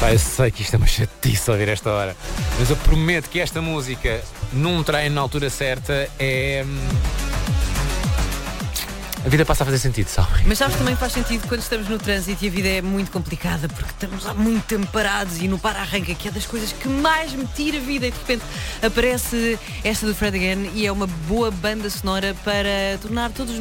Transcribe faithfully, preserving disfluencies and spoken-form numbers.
Pá, eu sei que isto é uma chatice ouvir esta hora, mas eu prometo que esta música, num treino na altura certa, é. A vida passa a fazer sentido, sabem? Mas sabes, também faz sentido quando estamos no trânsito e a vida é muito complicada porque estamos há muito tempo parados e no para-arranca, que é das coisas que mais me tira a vida, e de repente aparece esta do Fred Again e é uma boa banda sonora para tornar todos os